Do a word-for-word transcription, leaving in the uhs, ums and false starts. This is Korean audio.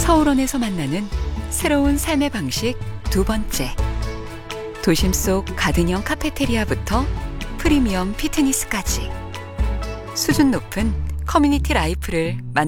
서울원에서 만나는 새로운 삶의 방식 두 번째. 도심 속 가든형 카페테리아부터 프리미엄 피트니스까지 수준 높은 커뮤니티 라이프를 만